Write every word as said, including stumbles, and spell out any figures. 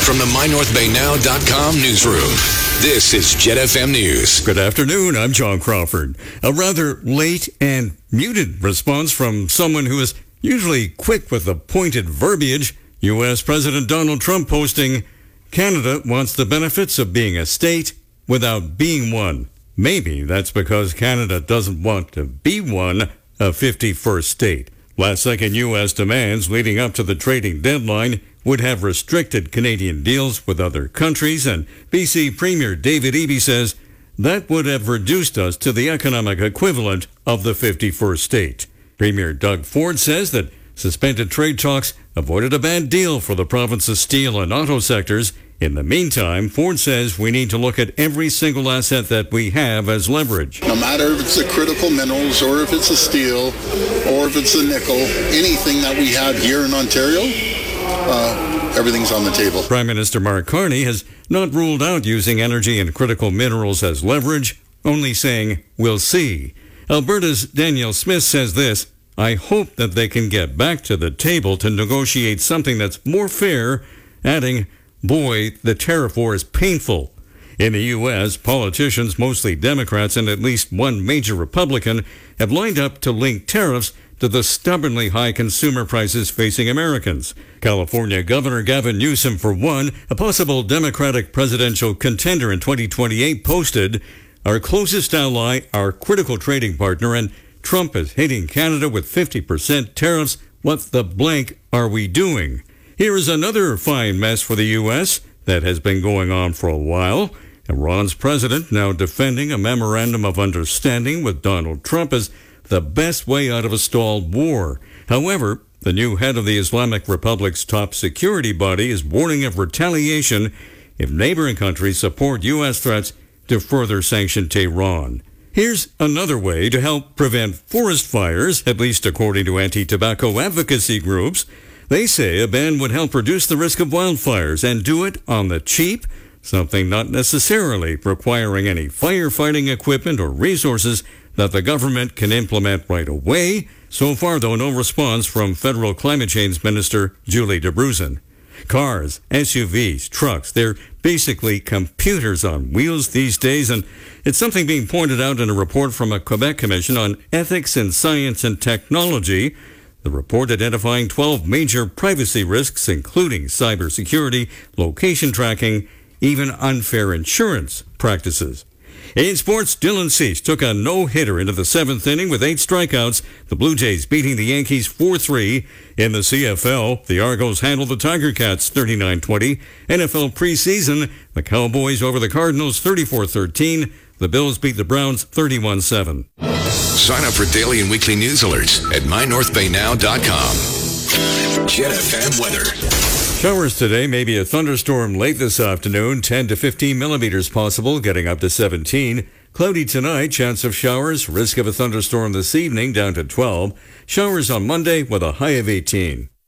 from the my north bay now dot com newsroom, this is Jet F M News. Good afternoon, I'm John Crawford. A rather late and muted response from someone who is usually quick with the pointed verbiage. U S President Donald Trump posting, Canada wants the benefits of being a state without being one. Maybe that's because Canada doesn't want to be one, a fifty-first state. Last-second U S demands leading up to the trading deadline would have restricted Canadian deals with other countries, and B C Premier David Eby says that would have reduced us to the economic equivalent of the fifty-first state. Premier Doug Ford says that suspended trade talks avoided a bad deal for the province's steel and auto sectors. In the meantime, Ford says we need to look at every single asset that we have as leverage. No matter if it's the critical minerals or if it's the steel or if it's the nickel, anything that we have here in Ontario, uh, everything's on the table. Prime Minister Mark Carney has not ruled out using energy and critical minerals as leverage, only saying, we'll see. Alberta's Danielle Smith says this, I hope that they can get back to the table to negotiate something that's more fair, adding, boy, the tariff war is painful. In the U S, politicians, mostly Democrats and at least one major Republican, have lined up to link tariffs to the stubbornly high consumer prices facing Americans. California Governor Gavin Newsom, for one, a possible Democratic presidential contender in twenty twenty-eight, posted, our closest ally, our critical trading partner, and Trump is hitting Canada with fifty percent tariffs. What the blank are we doing? Here is another fine mess for the U S that has been going on for a while. Iran's president now defending a memorandum of understanding with Donald Trump as the best way out of a stalled war. However, the new head of the Islamic Republic's top security body is warning of retaliation if neighboring countries support U S threats to further sanction Tehran. Here's another way to help prevent forest fires, at least according to anti-tobacco advocacy groups. They say a ban would help reduce the risk of wildfires and do it on the cheap, something not necessarily requiring any firefighting equipment or resources that the government can implement right away. So far, though, no response from Federal Climate Change Minister Julie DeBruzen. Cars, S U Vs, trucks, they're basically computers on wheels these days, and it's something being pointed out in a report from a Quebec Commission on Ethics in Science and Technology. The report identifying twelve major privacy risks, including cybersecurity, location tracking, even unfair insurance practices. In sports, Dylan Cease took a no-hitter into the seventh inning with eight strikeouts. The Blue Jays beating the Yankees four three. In the C F L, the Argos handled the Tiger Cats thirty-nine twenty. N F L preseason, the Cowboys over the Cardinals thirty-four thirteen. The Bills beat the Browns thirty-one seven. Sign up for daily and weekly news alerts at my north bay now dot com. Jet F M weather. Showers today, maybe a thunderstorm late this afternoon, ten to fifteen millimeters possible, getting up to seventeen. Cloudy tonight, chance of showers, risk of a thunderstorm this evening, down to twelve. Showers on Monday with a high of eighteen.